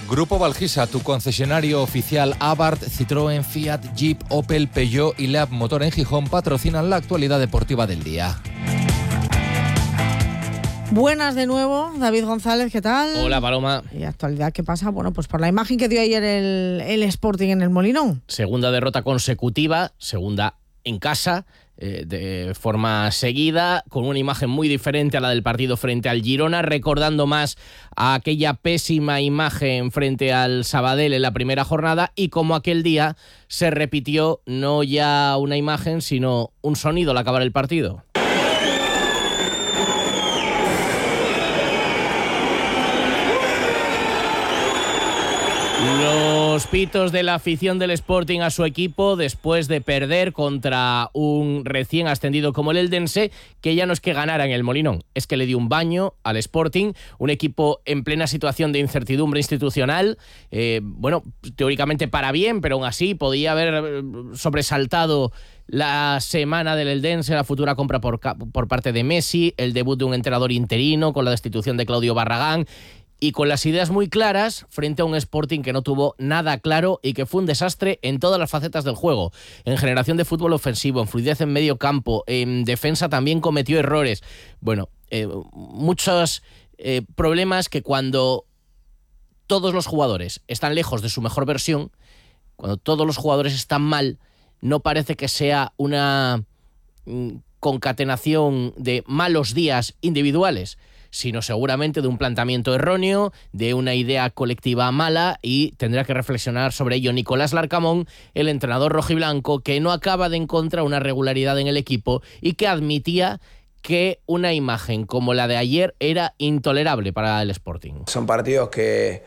Grupo Valgisa, tu concesionario oficial Abarth, Citroën, Fiat, Jeep, Opel, Peugeot y Leap Motor en Gijón patrocinan la actualidad deportiva del día. Buenas de nuevo, David González, ¿qué tal? Hola, Paloma. ¿Y actualidad qué pasa? Bueno, pues por la imagen que dio ayer el Sporting en el Molinón. Segunda derrota consecutiva, segunda en casa, de forma seguida, con una imagen muy diferente a la del partido frente al Girona, recordando más a aquella pésima imagen frente al Sabadell en la primera jornada, y como aquel día se repitió no ya una imagen, sino un sonido al acabar el partido. Los pitos de la afición del Sporting a su equipo después de perder contra un recién ascendido como el Eldense, que ya no es que ganara en el Molinón, es que le dio un baño al Sporting, un equipo en plena situación de incertidumbre institucional, teóricamente para bien, pero aún así podía haber sobresaltado la semana del Eldense, la futura compra por parte de Messi, el debut de un entrenador interino con la destitución de Claudio Barragán, y con las ideas muy claras frente a un Sporting que no tuvo nada claro y que fue un desastre en todas las facetas del juego. En generación de fútbol ofensivo, en fluidez en medio campo, en defensa también cometió errores. Bueno, muchos problemas que cuando todos los jugadores están lejos de su mejor versión, cuando todos los jugadores están mal, no parece que sea una concatenación de malos días individuales, sino seguramente de un planteamiento erróneo, de una idea colectiva mala, y tendrá que reflexionar sobre ello Nicolás Larcamón, el entrenador rojiblanco, que no acaba de encontrar una regularidad en el equipo y que admitía que una imagen como la de ayer era intolerable para el Sporting. Son partidos que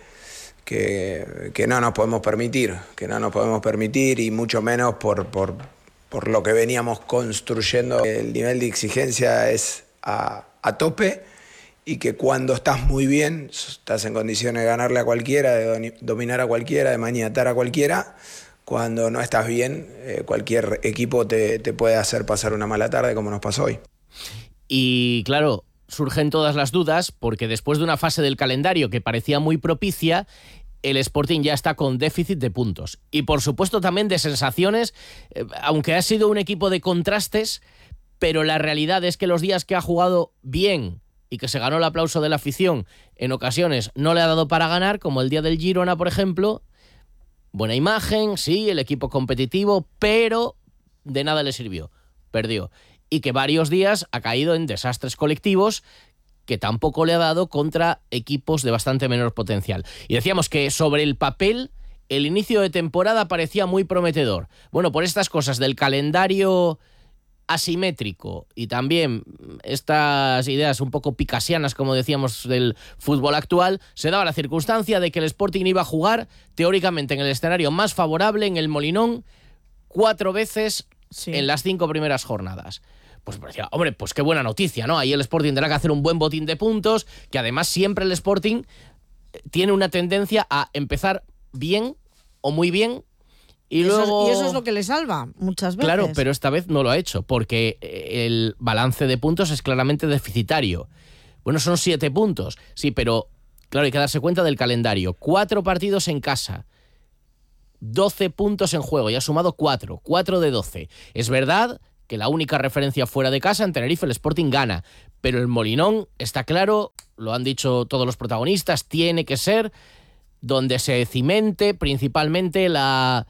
no nos podemos permitir, y mucho menos por lo que veníamos construyendo. El nivel de exigencia es a tope, y que cuando estás muy bien, estás en condiciones de ganarle a cualquiera, de dominar a cualquiera, de maniatar a cualquiera. Cuando no estás bien, cualquier equipo te puede hacer pasar una mala tarde, como nos pasó hoy. Y claro, surgen todas las dudas, porque después de una fase del calendario que parecía muy propicia, el Sporting ya está con déficit de puntos. Y por supuesto también de sensaciones, aunque ha sido un equipo de contrastes, pero la realidad es que los días que ha jugado bien y que se ganó el aplauso de la afición, en ocasiones no le ha dado para ganar, como el día del Girona, por ejemplo. Buena imagen, sí, el equipo competitivo, pero de nada le sirvió, perdió. Y que varios días ha caído en desastres colectivos que tampoco le ha dado contra equipos de bastante menor potencial. Y decíamos que sobre el papel el inicio de temporada parecía muy prometedor. Bueno, por estas cosas del calendario asimétrico y también estas ideas un poco picasianas, como decíamos, del fútbol actual, se daba la circunstancia de que el Sporting iba a jugar teóricamente en el escenario más favorable, en el Molinón, 4 veces en las 5 primeras jornadas. Pues parecía, hombre, pues qué buena noticia, ¿no? Ahí el Sporting tendrá que hacer un buen botín de puntos, que además siempre el Sporting tiene una tendencia a empezar bien o muy bien, y eso es lo que le salva muchas veces. Claro, pero esta vez no lo ha hecho, porque el balance de puntos es claramente deficitario. Bueno, son 7 puntos, sí, pero claro, hay que darse cuenta del calendario. 4 partidos en casa, 12 puntos en juego, y ha sumado 4 de 12. Es verdad que la única referencia fuera de casa, en Tenerife, el Sporting gana, pero el Molinón, está claro, lo han dicho todos los protagonistas, tiene que ser donde se cimente principalmente la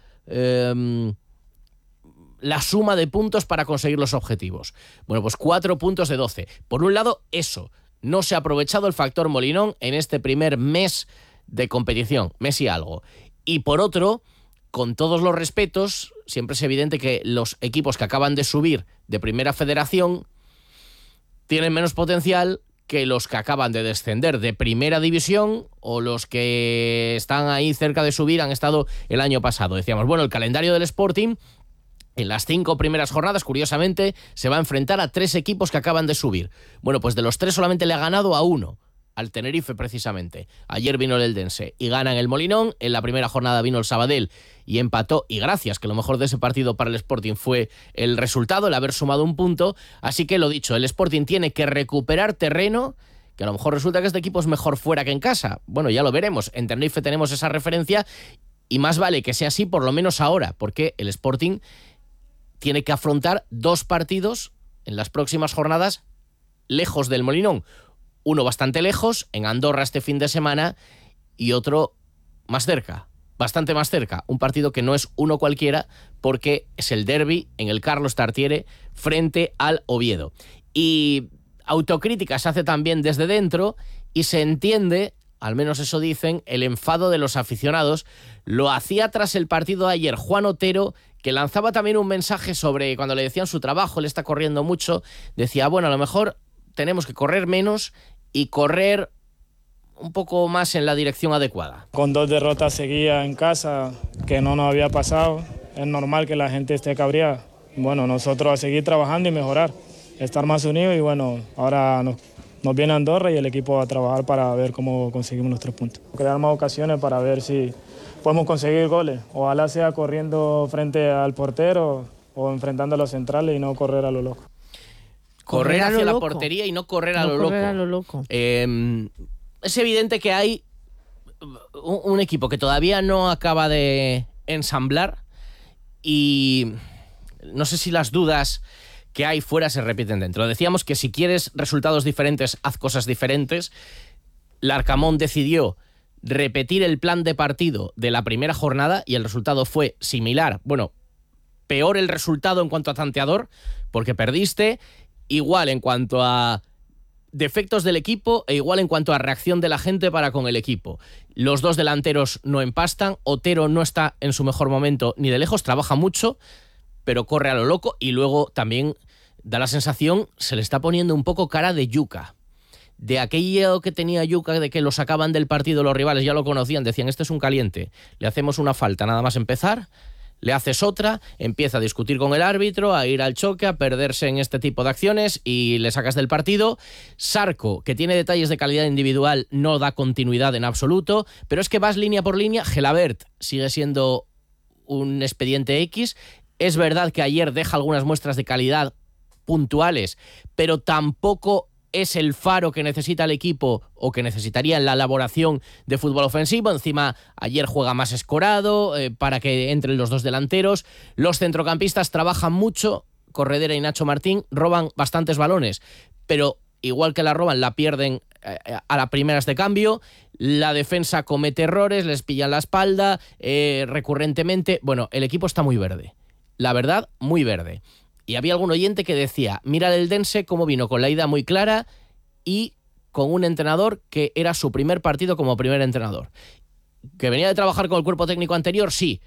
suma de puntos para conseguir los objetivos. Bueno, pues 4 puntos de 12. Por un lado, eso. No se ha aprovechado el factor Molinón en este primer mes de competición. Mes y algo. Y por otro, con todos los respetos, siempre es evidente que los equipos que acaban de subir de Primera Federación tienen menos potencial que los que acaban de descender de Primera División, o los que están ahí cerca de subir han estado el año pasado. Decíamos, bueno, el calendario del Sporting en las 5 primeras jornadas, curiosamente, se va a enfrentar a 3 equipos que acaban de subir. Bueno, pues de los 3 solamente le ha ganado a 1, al Tenerife precisamente. Ayer vino el Eldense y gana en el Molinón. En la primera jornada vino el Sabadell y empató, y gracias, que lo mejor de ese partido para el Sporting fue el resultado, el haber sumado un punto. Así que lo dicho, el Sporting tiene que recuperar terreno, que a lo mejor resulta que este equipo es mejor fuera que en casa. Bueno, ya lo veremos. En Tenerife tenemos esa referencia y más vale que sea así por lo menos ahora, porque el Sporting tiene que afrontar 2 partidos en las próximas jornadas lejos del Molinón. Uno bastante lejos, en Andorra este fin de semana, y otro más cerca, bastante más cerca. Un partido que no es uno cualquiera, porque es el derbi en el Carlos Tartiere frente al Oviedo. Y autocrítica se hace también desde dentro y se entiende, al menos eso dicen, el enfado de los aficionados. Lo hacía tras el partido de ayer Juan Otero, que lanzaba también un mensaje sobre cuando le decían su trabajo, él está corriendo mucho, decía, bueno, a lo mejor tenemos que correr menos y correr un poco más en la dirección adecuada. Con 2 derrotas seguidas en casa, que no nos había pasado, es normal que la gente esté cabreada. Bueno, nosotros a seguir trabajando y mejorar, estar más unidos, y bueno, ahora nos viene Andorra y el equipo va a trabajar para ver cómo conseguimos los 3 puntos. Crear más ocasiones para ver si podemos conseguir goles. Ojalá sea corriendo frente al portero o enfrentando a los centrales y no correr a lo loco. Correr hacia la portería y no correr a lo loco. Es evidente que hay un equipo que todavía no acaba de ensamblar y no sé si las dudas que hay fuera se repiten dentro. Decíamos que si quieres resultados diferentes, haz cosas diferentes. Larcamón decidió repetir el plan de partido de la primera jornada y el resultado fue similar. Bueno, peor el resultado en cuanto a tanteador, porque perdiste. Igual en cuanto a defectos del equipo e igual en cuanto a reacción de la gente para con el equipo. Los 2 delanteros no empastan, Otero no está en su mejor momento ni de lejos, trabaja mucho, pero corre a lo loco, y luego también da la sensación, se le está poniendo un poco cara de yuca. De aquello que tenía yuca, de que lo sacaban del partido los rivales, ya lo conocían, decían, este es un caliente, le hacemos una falta nada más empezar, le haces otra, empieza a discutir con el árbitro, a ir al choque, a perderse en este tipo de acciones y le sacas del partido. Sarco, que tiene detalles de calidad individual, no da continuidad en absoluto, pero es que vas línea por línea. Gelabert sigue siendo un expediente X. Es verdad que ayer deja algunas muestras de calidad puntuales, pero tampoco es el faro que necesita el equipo o que necesitaría en la elaboración de fútbol ofensivo. Encima, ayer juega más escorado para que entren los 2 delanteros. Los centrocampistas trabajan mucho. Corredera y Nacho Martín roban bastantes balones, pero igual que la roban, la pierden a las primeras de cambio. La defensa comete errores, les pillan la espalda recurrentemente. Bueno, el equipo está muy verde. La verdad, muy verde. Y había algún oyente que decía, mira el Eldense cómo vino con la idea muy clara y con un entrenador que era su primer partido como primer entrenador. ¿Que venía de trabajar con el cuerpo técnico anterior? Sí.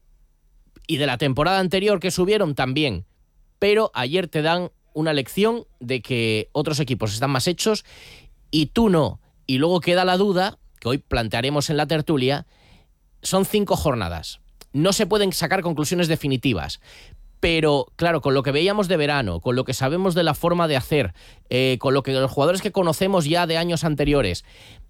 Y de la temporada anterior que subieron también. Pero ayer te dan una lección de que otros equipos están más hechos y tú no. Y luego queda la duda, que hoy plantearemos en la tertulia, son 5 jornadas. No se pueden sacar conclusiones definitivas. Pero, claro, con lo que veíamos de verano, con lo que sabemos de la forma de hacer, con lo que los jugadores que conocemos ya de años anteriores,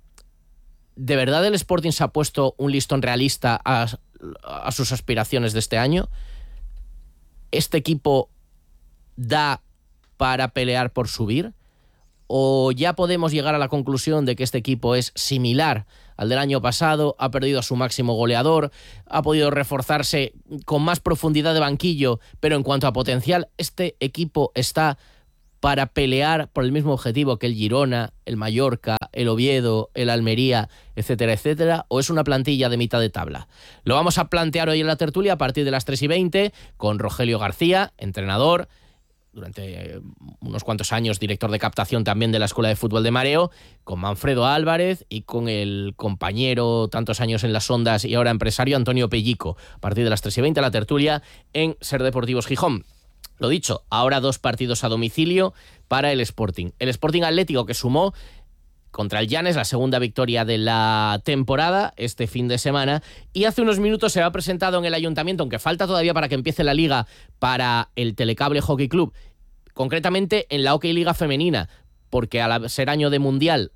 ¿de verdad el Sporting se ha puesto un listón realista a sus aspiraciones de este año? ¿Este equipo da para pelear por subir? ¿O ya podemos llegar a la conclusión de que este equipo es similar al del año pasado, ha perdido a su máximo goleador, ha podido reforzarse con más profundidad de banquillo, pero en cuanto a potencial, este equipo está para pelear por el mismo objetivo que el Girona, el Mallorca, el Oviedo, el Almería, etcétera, etcétera, o es una plantilla de mitad de tabla? Lo vamos a plantear hoy en la tertulia a partir de las 3:20 con Rogelio García, entrenador, durante unos cuantos años director de captación también de la Escuela de Fútbol de Mareo, con Manfredo Álvarez y con el compañero tantos años en las ondas y ahora empresario Antonio Pellico. A partir de las 3:20 la tertulia en Ser Deportivos Gijón. Lo dicho, ahora 2 partidos a domicilio para el Sporting. El Sporting Atlético, que sumó contra el Llanes la segunda victoria de la temporada este fin de semana, y hace unos minutos se ha presentado en el ayuntamiento, aunque falta todavía para que empiece la liga para el Telecable Hockey Club, concretamente en la Hockey Liga femenina, porque al ser año de mundial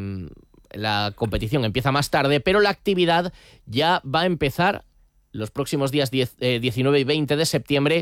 la competición empieza más tarde, pero la actividad ya va a empezar los próximos días 19 y 20 de septiembre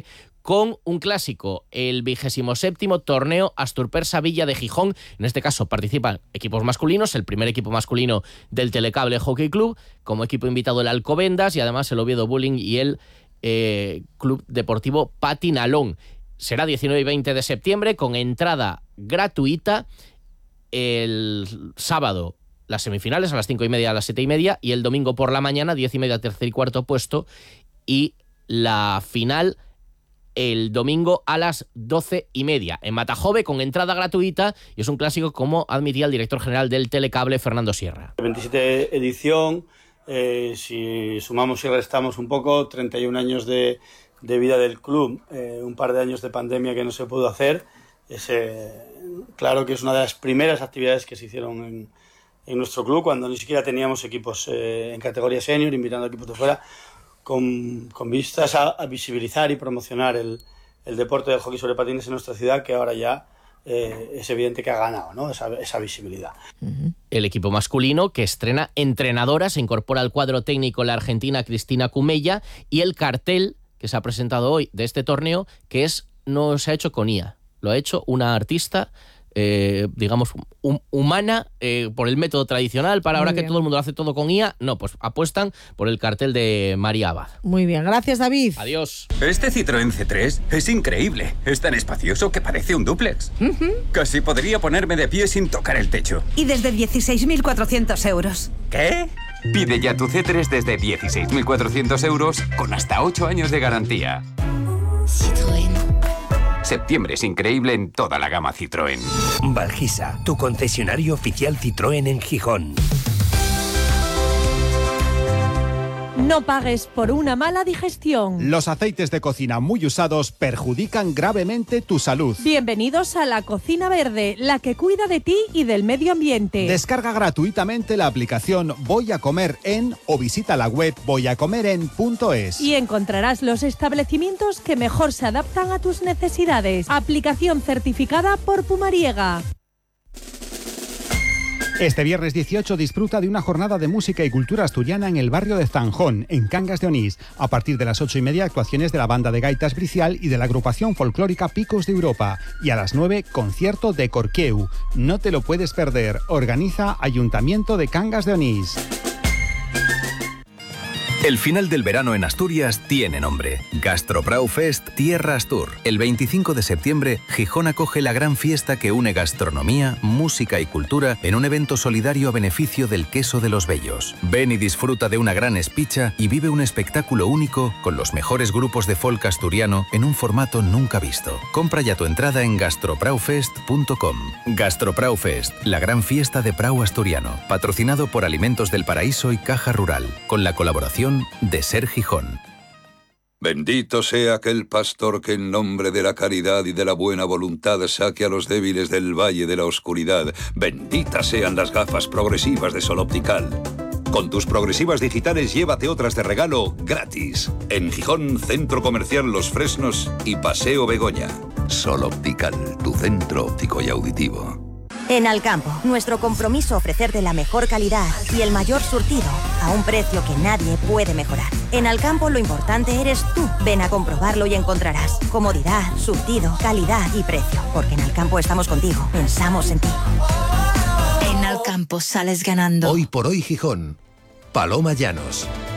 con un clásico, el 27º torneo Asturpersa Villa de Gijón. En este caso participan equipos masculinos, el primer equipo masculino del Telecable Hockey Club, como equipo invitado el Alcobendas y además el Oviedo Bullying y el Club Deportivo Patinalón. Será 19 y 20 de septiembre con entrada gratuita. El sábado las semifinales a las 5:30, a las 7:30 y el domingo por la mañana 10:30, tercer y cuarto puesto, y la final el domingo a las 12:30 en Matajove con entrada gratuita, y es un clásico como admitía el director general del Telecable, Fernando Sierra. 27 edición, si sumamos y restamos un poco, 31 años de vida del club, un par de años de pandemia que no se pudo hacer. Claro que es una de las primeras actividades que se hicieron en nuestro club, cuando ni siquiera teníamos equipos en categoría senior, invitando a equipos de fuera, con vistas a visibilizar y promocionar el deporte del hockey sobre patines en nuestra ciudad, que ahora ya es evidente que ha ganado, ¿no? esa visibilidad. El equipo masculino, que estrena entrenadora, se incorpora al cuadro técnico la argentina Cristina Cumella, y el cartel que se ha presentado hoy de este torneo, que no se ha hecho con IA, lo ha hecho una artista digamos, humana, por el método tradicional. Para ahora que todo el mundo lo hace todo con IA, no, pues apuestan por el cartel de María Abad. Muy bien, gracias, David. Adiós. Este Citroën C3 es increíble. Es tan espacioso que parece un dúplex. Casi podría ponerme de pie sin tocar el techo. Y desde 16.400 euros. ¿Qué? Pide ya tu C3 desde 16.400 euros con hasta 8 años de garantía. Citroën. Septiembre es increíble en toda la gama Citroën. Valgisa, tu concesionario oficial Citroën en Gijón. No pagues por una mala digestión. Los aceites de cocina muy usados perjudican gravemente tu salud. Bienvenidos a la Cocina Verde, la que cuida de ti y del medio ambiente. Descarga gratuitamente la aplicación Voy a Comer En o visita la web voyacomeren.es. Y encontrarás los establecimientos que mejor se adaptan a tus necesidades. Aplicación certificada por Pumariega. Este viernes 18 disfruta de una jornada de música y cultura asturiana en el barrio de Zanjón, en Cangas de Onís. A partir de las 8:30, actuaciones de la banda de gaitas Bricial y de la agrupación folclórica Picos de Europa. Y a las 9, concierto de Corqueu. No te lo puedes perder. Organiza Ayuntamiento de Cangas de Onís. El final del verano en Asturias tiene nombre. Gastrobraufest Tierra Astur. El 25 de septiembre, Gijón acoge la gran fiesta que une gastronomía, música y cultura en un evento solidario a beneficio del queso de los Bellos. Ven y disfruta de una gran espicha y vive un espectáculo único con los mejores grupos de folk asturiano en un formato nunca visto. Compra ya tu entrada en gastrobraufest.com. Gastrobraufest, la gran fiesta de Prau asturiano, patrocinado por Alimentos del Paraíso y Caja Rural, con la colaboración de Ser Gijón. Bendito sea aquel pastor que en nombre de la caridad y de la buena voluntad saque a los débiles del valle de la oscuridad. Benditas sean las gafas progresivas de Sol Optical. Con tus progresivas digitales llévate otras de regalo gratis. En Gijón, Centro Comercial Los Fresnos y Paseo Begoña. Sol Optical, tu centro óptico y auditivo. En Alcampo, nuestro compromiso ofrecerte la mejor calidad y el mayor surtido a un precio que nadie puede mejorar. En Alcampo lo importante eres tú. Ven a comprobarlo y encontrarás comodidad, surtido, calidad y precio. Porque en Alcampo estamos contigo, pensamos en ti. En Alcampo sales ganando. Hoy por hoy Gijón. Paloma Llanos.